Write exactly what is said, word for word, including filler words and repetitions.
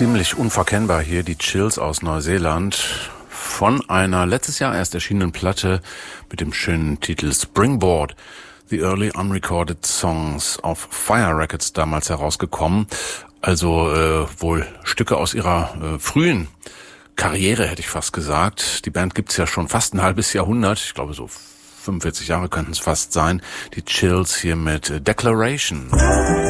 ziemlich unverkennbar hier, die Chills aus Neuseeland, von einer letztes Jahr erst erschienenen Platte mit dem schönen Titel Springboard. The Early Unrecorded Songs auf Fire Records damals herausgekommen. Also äh, wohl Stücke aus ihrer äh, frühen Karriere, hätte ich fast gesagt. Die Band gibt's ja schon fast ein halbes Jahrhundert. Ich glaube, so fünfundvierzig Jahre könnten es fast sein. Die Chills hier mit Declaration.